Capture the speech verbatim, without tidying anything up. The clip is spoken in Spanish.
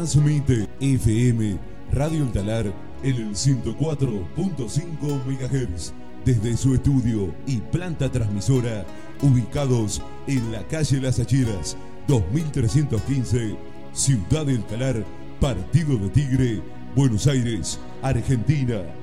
Transmite F M Radio El Talar en el ciento cuatro punto cinco megahertz desde su estudio y planta transmisora ubicados en la calle Las Acheras dos mil trescientos quince, Ciudad del Talar, Partido de Tigre, Buenos Aires, Argentina.